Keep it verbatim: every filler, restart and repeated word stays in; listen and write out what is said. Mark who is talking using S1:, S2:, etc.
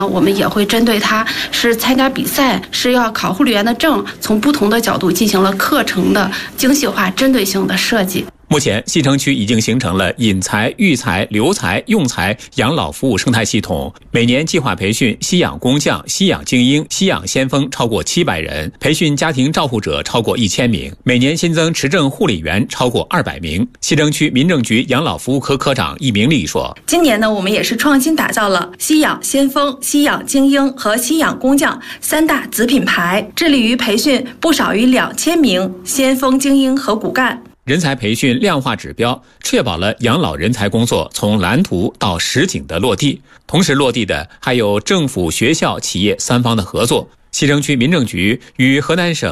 S1: 我们也会针对他是参加比赛，是要考护理员的证，从不同的角度进行了课程的精细化、针对性的设计。
S2: 目前，西城区已经形成了引才、育才、留才、用才养老服务生态系统，每年计划培训吸氧工匠、吸氧精英、吸氧先锋超过七百人，培训家庭照护者超过一千名，每年新增持证护理员超过二百名。西城区民政局养老服务科科长易明丽说：“
S3: 今年呢，我们也是创新打造了吸氧先锋、吸氧精英和吸氧工匠三大子品牌，致力于培训不少于两千名先锋精英和骨干。”
S2: 人才培训量化指标确保了养老人才工作从蓝图到实景的落地，同时落地的还有政府、学校、企业三方的合作。西城区民政局与河南省